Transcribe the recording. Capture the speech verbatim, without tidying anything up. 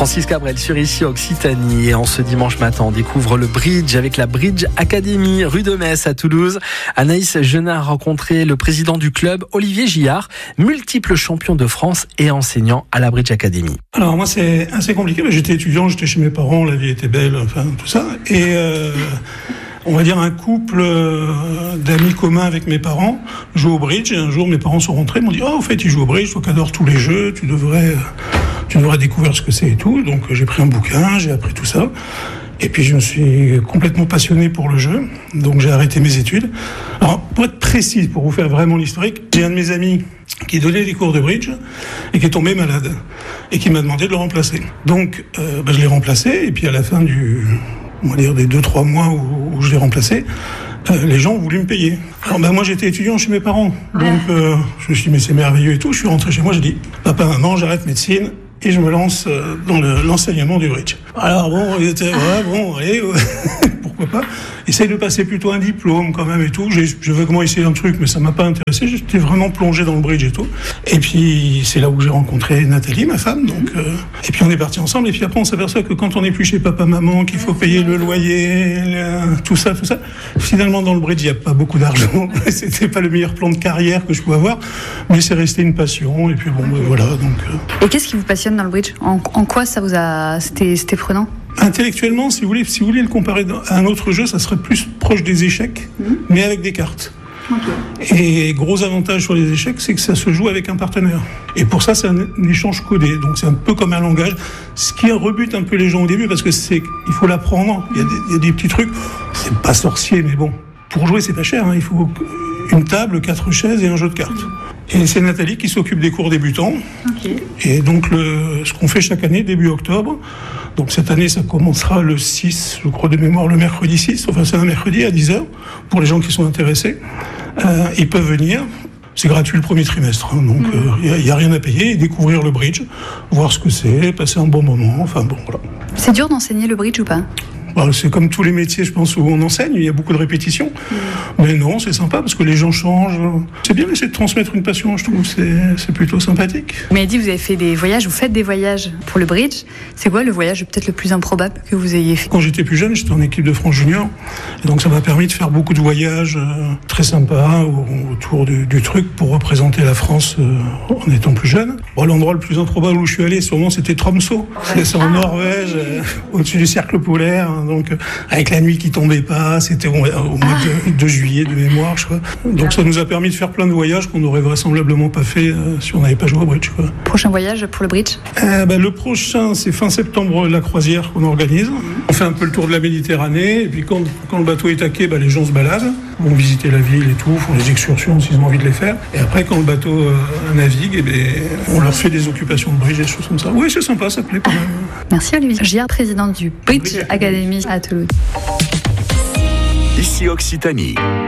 Francis Cabrel sur Ici Occitanie. Et en ce dimanche matin, on découvre le bridge avec la Bridge Academy, rue de Metz à Toulouse. Anaïs Genin a rencontré le président du club, Olivier Gillard, multiple champion de France et enseignant à la Bridge Academy. Alors moi, c'est assez compliqué. J'étais étudiant, j'étais chez mes parents, la vie était belle, enfin tout ça. Et euh, on va dire un couple d'amis communs avec mes parents joue au bridge. Et un jour, mes parents sont rentrés, m'ont dit « Oh, au fait, ils jouent au bridge, toi qui adores tous les jeux, tu devrais... » tu devrais découvrir ce que c'est et tout. Donc j'ai pris un bouquin, j'ai appris tout ça. Et puis je me suis complètement passionné pour le jeu. Donc j'ai arrêté mes études. Alors pour être précis, pour vous faire vraiment l'historique, j'ai un de mes amis qui donnait des cours de bridge et qui est tombé malade et qui m'a demandé de le remplacer. Donc euh, bah, je l'ai remplacé et puis à la fin du, on va dire des deux trois mois où, où je l'ai remplacé, euh, les gens ont voulu me payer. Alors bah, moi j'étais étudiant chez mes parents. Donc euh, je me suis dit mais c'est merveilleux et tout. Je suis rentré chez moi, j'ai dit papa, maman, j'arrête médecine. Et je me lance dans le, l'enseignement du bridge. Alors bon, il était, ouais, bon, allez, ouais, pourquoi pas. Essaye de passer plutôt un diplôme quand même et tout. J'ai, je veux comment essayer un truc, mais ça m'a pas intéressé. J'étais vraiment plongé dans le bridge et tout. Et puis c'est là où j'ai rencontré Nathalie, ma femme. Donc, euh, et puis on est partis ensemble. Et puis après on s'aperçoit que quand on n'est plus chez papa, maman, qu'il faut payer le loyer, le, tout ça, tout ça. Finalement dans le bridge il y a pas beaucoup d'argent. C'était pas le meilleur plan de carrière que je pouvais avoir, mais c'est resté une passion. Et puis bon, ben, voilà. Donc. Euh... Et qu'est-ce qui vous passionne dans le bridge ? En, en quoi ça vous a, c'était, c'était prenant ? Intellectuellement, si vous voulez, si vous voulez le comparer à un autre jeu, ça serait plus proche des échecs, mmh. mais avec des cartes. Okay. Et gros avantage sur les échecs, c'est que ça se joue avec un partenaire. Et pour ça, c'est un, un échange codé. Donc c'est un peu comme un langage, ce qui rebute un peu les gens au début parce que c'est, il faut l'apprendre. Il y a des, il y a des petits trucs. C'est pas sorcier, mais bon. Pour jouer, c'est pas cher. Hein. Il faut une table, quatre chaises et un jeu de cartes. Et c'est Nathalie qui s'occupe des cours débutants. Okay. Et donc, le, ce qu'on fait chaque année, début octobre. Donc, cette année, ça commencera le six, je crois de mémoire, le mercredi six. Enfin, c'est un mercredi à dix heures. Pour les gens qui sont intéressés, euh, ils peuvent venir. C'est gratuit le premier trimestre. Hein, donc, il mmh. n'y a, a rien à payer. Et découvrir le bridge, voir ce que c'est, passer un bon moment. Enfin, bon, voilà. C'est dur d'enseigner le bridge ou pas ? Bah, c'est comme tous les métiers, je pense, où on enseigne, il y a beaucoup de répétitions. Mmh. Mais non, c'est sympa parce que les gens changent. C'est bien d'essayer de transmettre une passion, je trouve, c'est, c'est plutôt sympathique. Vous m'avez dit, vous avez fait des voyages, vous faites des voyages pour le bridge. C'est quoi le voyage peut-être le plus improbable que vous ayez fait ? Quand j'étais plus jeune, j'étais en équipe de France Junior. Et donc ça m'a permis de faire beaucoup de voyages euh, très sympas autour du, du truc pour représenter la France euh, en étant plus jeune. Bon, l'endroit le plus improbable où je suis allé, sûrement, c'était Tromsø. C'est, c'est en Norvège, euh, au-dessus du cercle polaire. Donc, euh, avec la nuit qui tombait pas, c'était au, au mois de, de juillet, de mémoire, je crois. Donc, ça nous a permis de faire plein de voyages qu'on n'aurait vraisemblablement pas fait euh, si on n'avait pas joué au bridge, quoi. Prochain voyage pour le bridge ? euh, bah, Le prochain, c'est fin septembre, la croisière qu'on organise. On fait un peu le tour de la Méditerranée, et puis quand, quand le bateau est taqué, bah, les gens se baladent, vont visiter la ville et tout, font des excursions s'ils ont envie de les faire. Et après, quand le bateau euh, navigue, et bien, on leur fait des occupations de bridge, des choses comme ça. Oui, c'est sympa, ça plaît quand même. Merci Olivier Gillard, président du Bridge Academy à Toulouse. Ici Occitanie.